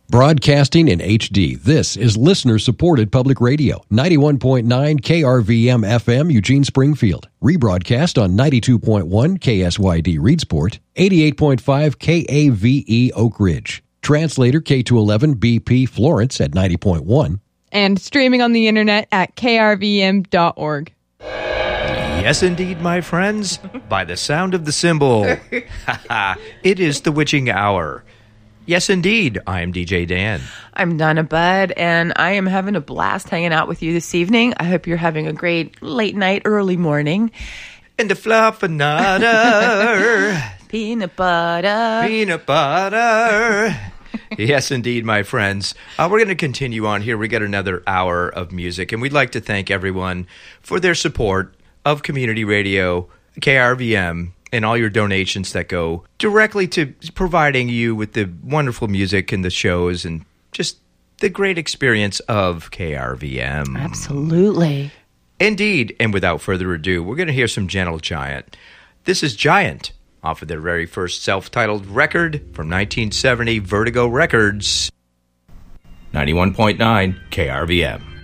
Broadcasting in HD, this is listener-supported public radio. 91.9 KRVM FM, Eugene, Springfield. Rebroadcast on 92.1 KSYD, Reedsport. 88.5 KAVE, Oak Ridge. Translator K211 BP, Florence at 90.1. And streaming on the internet at krvm.org. Yes, indeed, my friends. By the sound of the cymbal, it is the witching hour. Yes, indeed. I am DJ Dan. I'm Donna Budd, and I am having a blast hanging out with you this evening. I hope you're having a great late night, early morning. And the fluffernutter. Peanut butter. Peanut butter. Yes, indeed, my friends. We're going to continue on here. We got another hour of music, and we'd like to thank everyone for their support of community radio, KRVM, and all your donations that go directly to providing you with the wonderful music and the shows and just the great experience of KRVM. Absolutely. Indeed. And without further ado, we're going to hear some Gentle Giant. This is Giant off of their very first self-titled record from 1970, Vertigo Records. 91.9 KRVM.